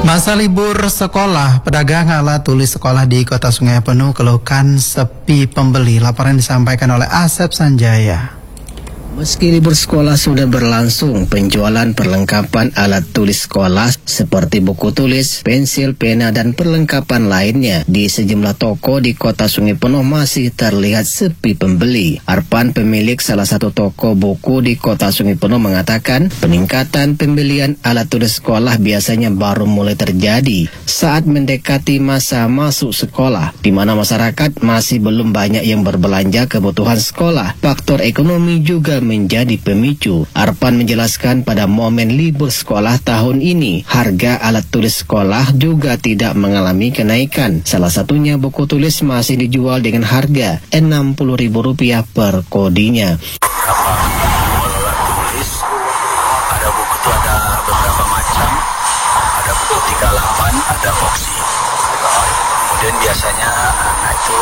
Masa libur sekolah, pedagang alat tulis sekolah di Kota Sungai Penuh keluhkan sepi pembeli. Laporan disampaikan oleh Asep Sanjaya. Meski libur sekolah sudah berlangsung, penjualan perlengkapan alat tulis sekolah seperti buku tulis, pensil, pena, dan perlengkapan lainnya di sejumlah toko di Kota Sungai Penuh masih terlihat sepi pembeli. Arpan, pemilik salah satu toko buku di Kota Sungai Penuh, mengatakan peningkatan pembelian alat tulis sekolah biasanya baru mulai terjadi saat mendekati masa masuk sekolah, di mana masyarakat masih belum banyak yang berbelanja kebutuhan sekolah. Faktor ekonomi juga menjadi pemicu. Arpan menjelaskan pada momen libur sekolah tahun ini, harga alat tulis sekolah juga tidak mengalami kenaikan. Salah satunya buku tulis masih dijual dengan harga Rp60.000 per kodinya. Ada buku itu ada beberapa macam, ada buku 38, ada boxy. Kemudian biasanya itu